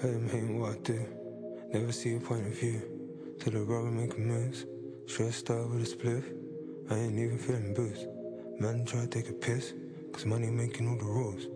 them hating what I do. Never see a point of view. Till the rubber making moves. Stressed out with a spliff. I ain't even feeling boost. Man try to take a piss, cause money making all the rules.